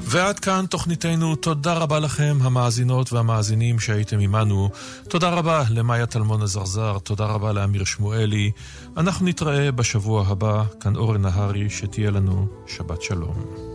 ועד כאן תוכניתנו. תודה רבה לכם המאזינות והמאזינים שהייתם עמנו. תודה רבה למאיה טלמון הזרזר, תודה רבה לאמיר שמואלי. אנחנו נתראה בשבוע הבא. כאן אורן נהרי, שתהיה לנו שבת שלום.